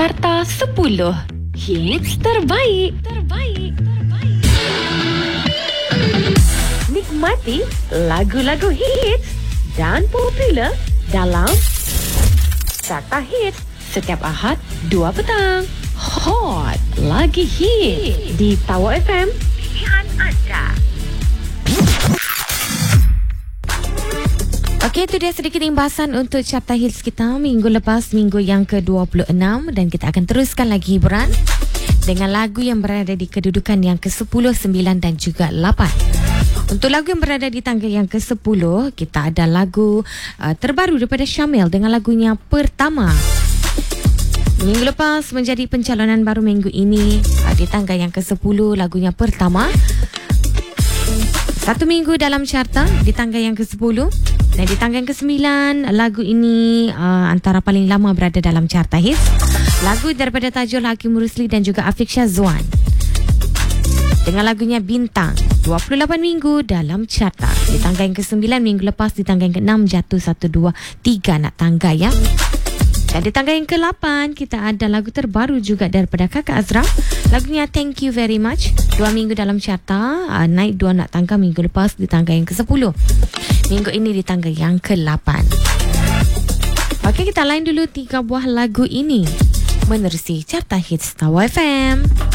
Carta 10 Hits terbaik. Nikmati lagu-lagu hits dan popular dalam Carta Hits setiap Ahad 2 petang. Hot lagi hit di Tower FM. Pilihan anda. Okey, itu dia sedikit imbasan untuk Carta Hits kita minggu lepas, minggu yang ke-26, dan kita akan teruskan lagi hiburan dengan lagu yang berada di kedudukan yang ke-10, 9 dan juga 8. Untuk lagu yang berada di tangga yang ke-10, kita ada lagu terbaru daripada Syamil dengan lagunya Pertama. Minggu lepas menjadi pencalonan baru minggu ini di tangga yang ke-10, lagunya Pertama. 1 minggu dalam carta di tangga yang ke-10. Dan di tangga yang ke-9, lagu ini antara paling lama berada dalam carta hits. Lagu daripada Tajul Hakim Rusli dan juga Afiq Syazwan dengan lagunya Bintang. 28 minggu dalam carta. Di tangga yang ke-9 minggu lepas, di tangga yang ke-6 jatuh 1, 2, 3 nak tangga ya. Dan di tangga yang ke-8 kita ada lagu terbaru juga daripada Kakak Azra. Lagunya Thank You Very Much. 2 minggu dalam carta, naik 2 nak tangga minggu lepas di tangga yang ke-10. Minggu ini di tangga yang ke-8. Okey, kita lain dulu 3 buah lagu ini menerusi Carta Hits Tower FM.